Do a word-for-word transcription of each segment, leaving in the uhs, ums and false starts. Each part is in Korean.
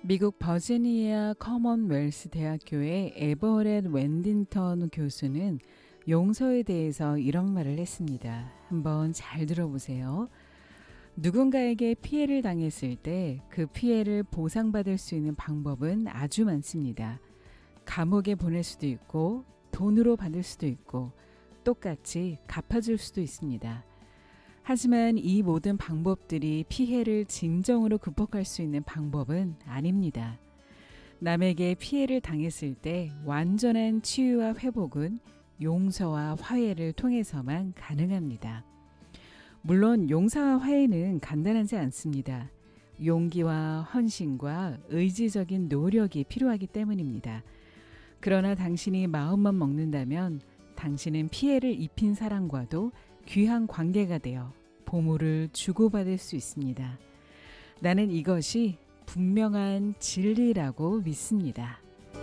미국 버지니아 커먼웰스 대학교의 에버렛 웬딩턴 교수는 용서에 대해서 이런 말을 했습니다. 한번 잘 들어보세요. 누군가에게 피해를 당했을 때 그 피해를 보상받을 수 있는 방법은 아주 많습니다. 감옥에 보낼 수도 있고 돈으로 받을 수도 있고 똑같이 갚아줄 수도 있습니다. 하지만 이 모든 방법들이 피해를 진정으로 극복할 수 있는 방법은 아닙니다. 남에게 피해를 당했을 때 완전한 치유와 회복은 용서와 화해를 통해서만 가능합니다. 물론 용서와 화해는 간단하지 않습니다. 용기와 헌신과 의지적인 노력이 필요하기 때문입니다. 그러나 당신이 마음만 먹는다면 당신은 피해를 입힌 사람과도 귀한 관계가 되어 보물을 주고받을 수 있습니다. 나는 이것이 분명한 진리라고 믿습니다.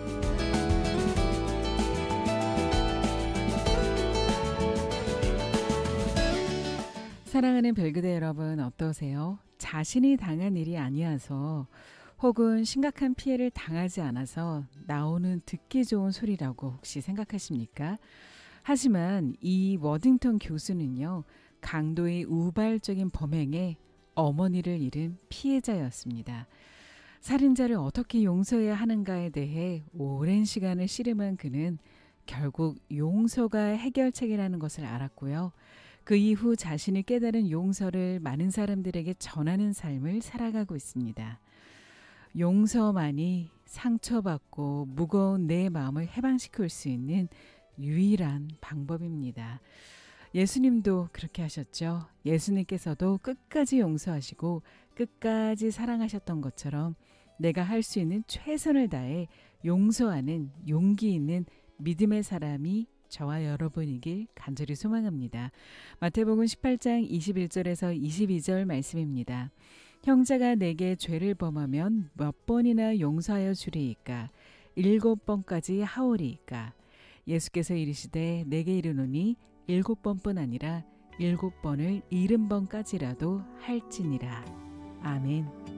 사랑하는 별그대 여러분, 어떠세요? 자신이 당한 일이 아니어서 혹은 심각한 피해를 당하지 않아서 나오는 듣기 좋은 소리라고 혹시 생각하십니까? 하지만 이 워딩턴 교수는요, 강도의 우발적인 범행에 어머니를 잃은 피해자였습니다. 살인자를 어떻게 용서해야 하는가에 대해 오랜 시간을 씨름한 그는 결국 용서가 해결책이라는 것을 알았고요. 그 이후 자신이 깨달은 용서를 많은 사람들에게 전하는 삶을 살아가고 있습니다. 용서만이 상처받고 무거운 내 마음을 해방시킬 수 있는 유일한 방법입니다. 예수님도 그렇게 하셨죠. 예수님께서도 끝까지 용서하시고 끝까지 사랑하셨던 것처럼 내가 할 수 있는 최선을 다해 용서하는 용기 있는 믿음의 사람이 저와 여러분이길 간절히 소망합니다. 마태복음 십팔 장 이십일 절에서 이십이 절 말씀입니다. 형제가 내게 죄를 범하면 몇 번이나 용서하여 주리이까? 일곱 번까지 하오리이까? 예수께서 이르시되 내게 이르노니 일곱 번뿐 아니라 일곱 번을 일흔 번까지라도 할지니라. 아멘.